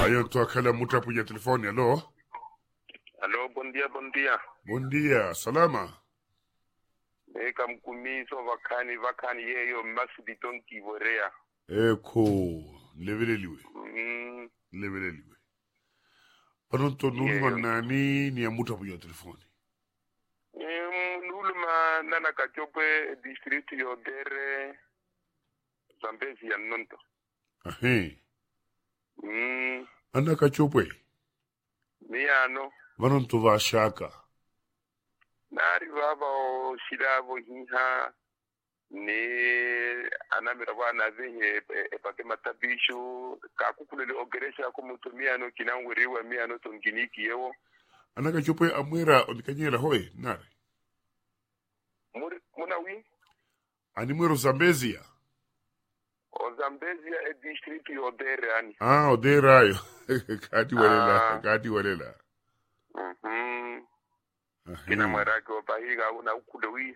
Ayo to akala muta punya telefoni. Alo? Alo, bom dia. Bom dia, salama. Eka mkumiso vakani yeyo masibiton kivorea. Eko, leveleliwe. Leveleliwe. Panonto nulma nani ni ya muta punya telefoni. Nulma nana kachope district yodere Zambezi ya nonto. Ahe. Ana kachopwe. Miano. Vanonto vashaka. Nari baba o shirabo hiha ne anamira bana zenye epake matabisho kakukulele ogeresha ko mutumiano kinangweriwa miano tonginiki yewo. Ana kachopwe amwera onikanyela hoye nari. Munawi? Animwero Zambezia. O Zambezia e district yodere ani. Odera ayo. Kati walela. Kina mwerake opahiga una ukulewi.